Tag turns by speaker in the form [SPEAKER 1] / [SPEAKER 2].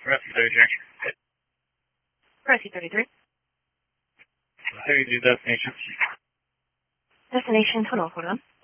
[SPEAKER 1] Rescue 33.
[SPEAKER 2] Rescue 33.
[SPEAKER 1] 32 destination.
[SPEAKER 2] Destination tunnel, hold on.